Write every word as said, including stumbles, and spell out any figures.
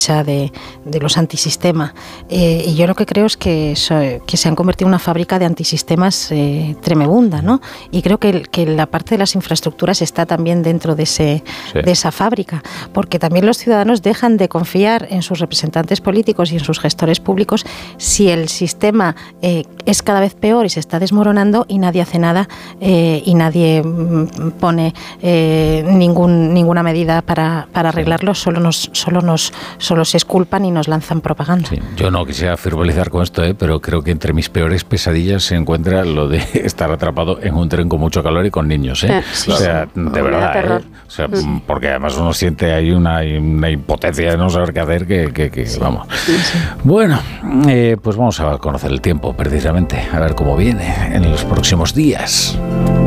De, de los antisistema eh, y yo lo que creo es que, so, que se han convertido en una fábrica de antisistemas eh, tremebunda, ¿no? Y creo que, que la parte de las infraestructuras está también dentro de, ese, sí. de esa fábrica, porque también los ciudadanos dejan de confiar en sus representantes políticos y en sus gestores públicos si el sistema eh, es cada vez peor y se está desmoronando y nadie hace nada eh, y nadie pone eh, ningún, ninguna medida para, para arreglarlo, solo nos, solo nos solo se esculpan y nos lanzan propaganda. Sí, yo no quisiera frivolizar con esto, ¿eh? Pero creo que entre mis peores pesadillas se encuentra lo de estar atrapado en un tren con mucho calor y con niños, ¿eh? Sí, o sea, sí. de verdad, ¿eh? O sea, sí. Porque además uno siente ahí una, una impotencia de no saber qué hacer, que, que, que sí. vamos. Sí, sí. Bueno, eh, pues vamos a conocer el tiempo, precisamente, a ver cómo viene en los próximos días.